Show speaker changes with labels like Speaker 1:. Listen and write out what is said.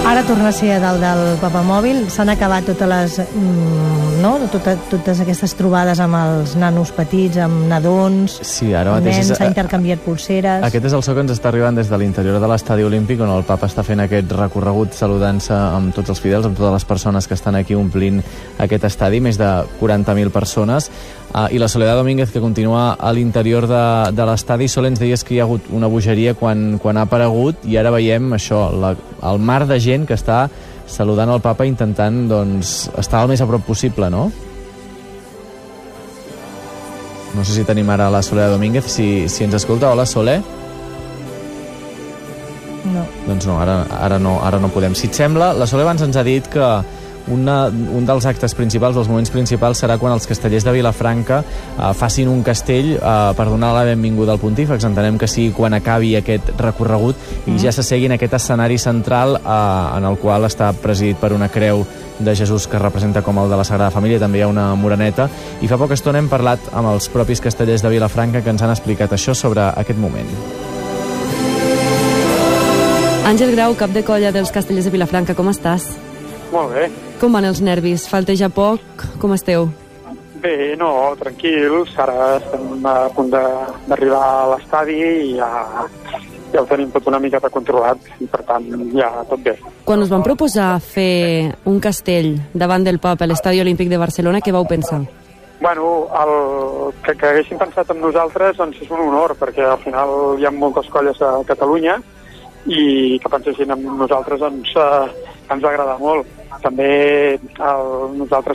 Speaker 1: Ara torna a ser a dalt del papamòbil. S'han acabat totes les... totes aquestes trobades amb els nanos petits, amb nadons,
Speaker 2: sí, ara mateix
Speaker 1: nens, s'ha intercanviat pulseres...
Speaker 2: Aquest és el so que ens està arribant des de l'interior de l'estadi olímpic, on el papa està fent aquest recorregut saludant-se amb tots els fidels, amb totes les persones que estan aquí omplint aquest estadi, més de 40.000 persones. I la Soledad Domínguez, que continua a l'interior de l'estadi. Sol, ens deies que hi ha hagut una bogeria quan ha aparegut, i ara veiem això, el mar de gent que està saludant el papa, intentant estar el més a prop possible, no? No sé si tenim ara la Soledad Domínguez, si ens escolta. Hola, Sole?
Speaker 1: No.
Speaker 2: Doncs no, ara no podem. Si et sembla, la Sole abans ens ha dit que un dels actes principals, els moments principals, serà quan els castellers de Vilafranca facin un castell per donar la benvinguda al pontífex. Entenem que sigui quan acabi aquest recorregut i ja s'assegui en aquest escenari central en el qual està presidit per una creu de Jesús que representa com el de la Sagrada Família. També hi ha una moreneta, i fa poca estona hem parlat amb els propis castellers de Vilafranca que ens han explicat això sobre aquest moment.
Speaker 3: Àngel Grau, cap de colla dels castellers de Vilafranca, com estàs?
Speaker 4: Molt bé.
Speaker 3: Com van els nervis? Falteja poc? Com esteu?
Speaker 4: Bé, no, tranquils. Ara estem a punt d'arribar a l'estadi i ja ho tenim tot una miqueta controlat, i per tant ja tot bé.
Speaker 3: Quan us van proposar fer un castell davant del Papa a l'Estadi Olímpic de Barcelona, què vau pensar?
Speaker 4: Bueno, que haguessin pensat en nosaltres doncs és un honor, perquè al final hi ha moltes colles a Catalunya, i que pensessin en nosaltres ens agrada molt. També nosaltres